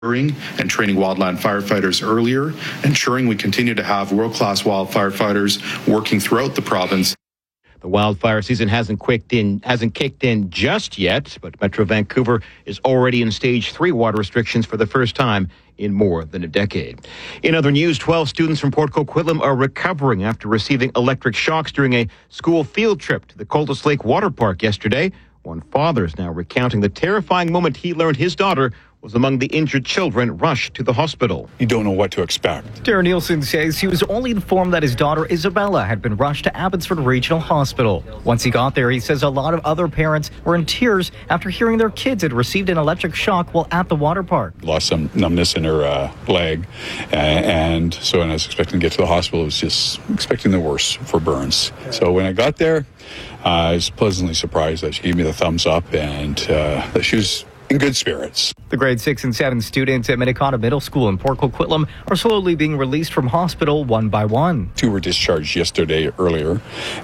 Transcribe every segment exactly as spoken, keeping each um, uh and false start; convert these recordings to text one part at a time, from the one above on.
and training wildland firefighters earlier, ensuring we continue to have world-class wildfire fighters working throughout the province. The wildfire season hasn't kicked in, hasn't kicked in just yet, but Metro Vancouver is already in stage three water restrictions for the first time in more than a decade. In other news, twelve students from Port Coquitlam are recovering after receiving electric shocks during a school field trip to the Coldest Lake Water Park yesterday. One father is now recounting the terrifying moment he learned his daughter was among the injured children rushed to the hospital. You don't know what to expect. Darren Nielsen says he was only informed that his daughter Isabella had been rushed to Abbotsford Regional Hospital. Once he got there, he says a lot of other parents were in tears after hearing their kids had received an electric shock while at the water park. Lost some numbness in her uh, leg, uh, and so when I was expecting to get to the hospital, I was just expecting the worst for burns. So when I got there, uh, I was pleasantly surprised that she gave me the thumbs up and uh, that she was in good spirits. The grade six and seven students at Minnetonka Middle School in Port Coquitlam are slowly being released from hospital one by one. Two were discharged yesterday earlier,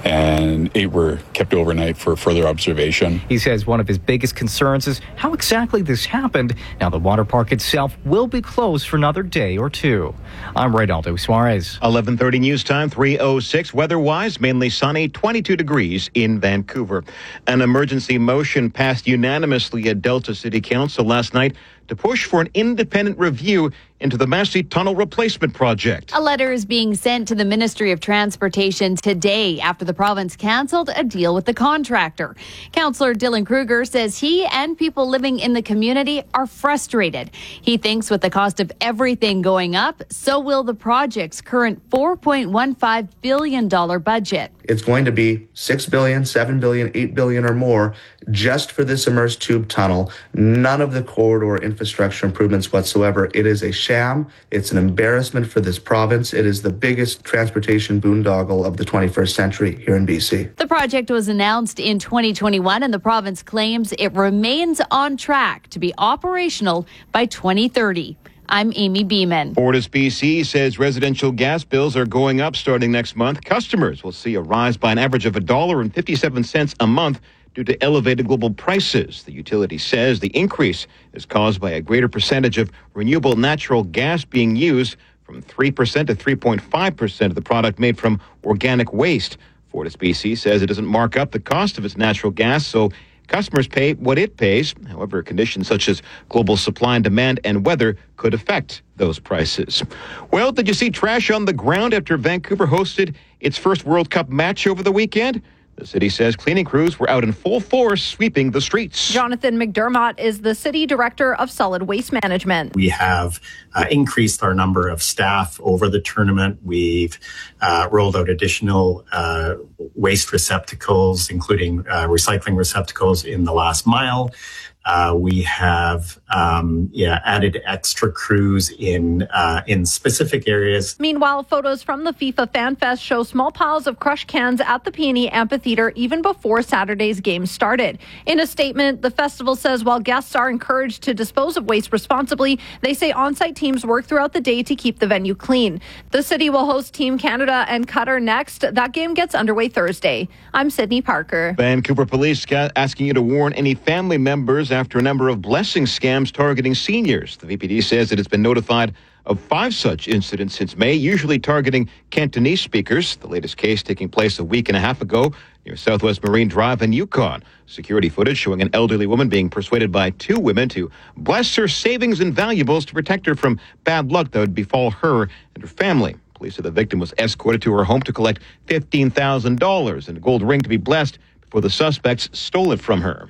and eight were kept overnight for further observation. He says one of his biggest concerns is how exactly this happened. Now the water park itself will be closed for another day or two. I'm Reynaldo Suarez. eleven thirty news time, three oh six. Weather-wise, mainly sunny, twenty-two degrees in Vancouver. An emergency motion passed unanimously at Delta City Council last night to push for an independent review into the Massey Tunnel Replacement Project. A letter is being sent to the Ministry of Transportation today after the province cancelled a deal with the contractor. Councillor Dylan Kruger says he and people living in the community are frustrated. He thinks with the cost of everything going up, so will the project's current four point one five billion dollars budget. It's going to be six billion dollars, seven billion dollars, eight billion dollars or more just for this immersed tube tunnel. None of the corridor infrastructure improvements whatsoever. It is a sham. It's an embarrassment for this province. It is the biggest transportation boondoggle of the twenty-first century here in B C. The project was announced in twenty twenty-one, and the province claims it remains on track to be operational by twenty thirty. I'm Amy Beeman. Fortis B C says residential gas bills are going up starting next month. Customers will see a rise by an average of one dollar and fifty-seven cents a month due to elevated global prices. The utility says the increase is caused by a greater percentage of renewable natural gas being used, from three percent to three point five percent of the product made from organic waste. Fortis B C says it doesn't mark up the cost of its natural gas, so customers pay what it pays. However, conditions such as global supply and demand and weather could affect those prices. Well, did you see trash on the ground after Vancouver hosted its first World Cup match over the weekend? The city says cleaning crews were out in full force sweeping the streets. Jonathan McDermott is the city director of solid waste management. We have uh, increased our number of staff over the tournament. We've uh, rolled out additional uh, waste receptacles, including uh, recycling receptacles in the last mile. Uh, we have um, yeah, added extra crews in uh, in specific areas. Meanwhile, photos from the FIFA Fan Fest show small piles of crushed cans at the P and E Amphitheatre even before Saturday's game started. In a statement, the festival says while guests are encouraged to dispose of waste responsibly, they say on-site teams work throughout the day to keep the venue clean. The city will host Team Canada and Qatar next. That game gets underway Thursday. I'm Sydney Parker. Vancouver police asking you to warn any family members after a number of blessing scams targeting seniors. The V P D says it has been notified of five such incidents since May, usually targeting Cantonese speakers. The latest case taking place a week and a half ago near Southwest Marine Drive in Yukon. Security footage showing an elderly woman being persuaded by two women to bless her savings and valuables to protect her from bad luck that would befall her and her family. Police said the victim was escorted to her home to collect fifteen thousand dollars and a gold ring to be blessed before the suspects stole it from her.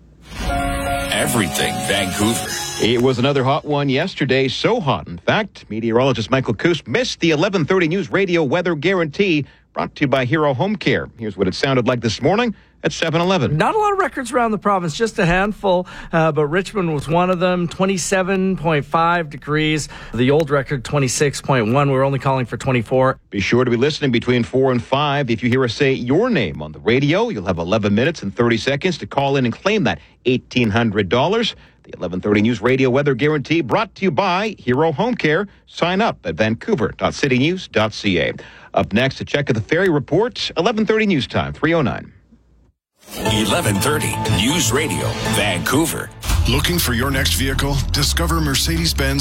Everything Vancouver. It was another hot one yesterday, so hot, in fact, meteorologist Michael Koos missed the eleven thirty News Radio weather guarantee, brought to you by Hero Home Care. Here's what it sounded like this morning at seven eleven. Not a lot of records around the province, just a handful, uh, but Richmond was one of them, twenty-seven point five degrees. The old record, twenty-six point one. We're only calling for twenty-four. Be sure to be listening between four and five. If you hear us say your name on the radio, you'll have eleven minutes and thirty seconds to call in and claim that eighteen hundred dollars. The eleven thirty News Radio Weather Guarantee brought to you by Hero Home Care. Sign up at vancouver dot city news dot c a. Up next, a check of the ferry report, eleven thirty News Time, three oh nine. eleven thirty News Radio, Vancouver. Looking for your next vehicle? Discover Mercedes-Benz